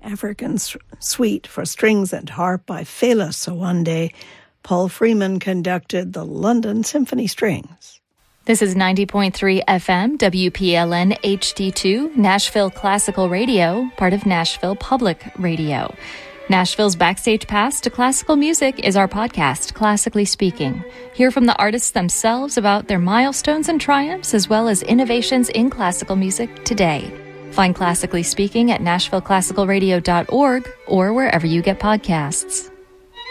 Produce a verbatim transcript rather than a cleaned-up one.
African S- Suite for Strings and Harp by Fela Sowande. Paul Freeman conducted the London Symphony Strings. This is ninety point three F M, W P L N H D two, Nashville Classical Radio, part of Nashville Public Radio. Nashville's Backstage Pass to Classical Music is our podcast, Classically Speaking. Hear from the artists themselves about their milestones and triumphs, as well as innovations in classical music today. Find Classically Speaking at nashville classical radio dot org or wherever you get podcasts.